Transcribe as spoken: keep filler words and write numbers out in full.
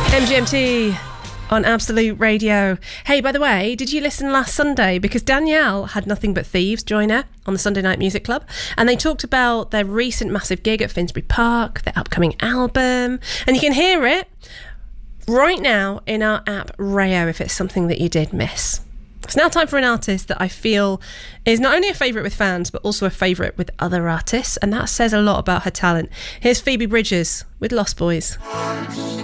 M G M T on Absolute Radio. Hey, by the way, did you listen last Sunday? Because Danielle had Nothing But Thieves join her on the Sunday Night Music Club, and they talked about their recent massive gig at Finsbury Park, their upcoming album, and you can hear it right now in our app Rayo if it's something that you did miss. It's now time for an artist that I feel is not only a favourite with fans but also a favourite with other artists, and that says a lot about her talent. Here's Phoebe Bridgers with Lost Boys.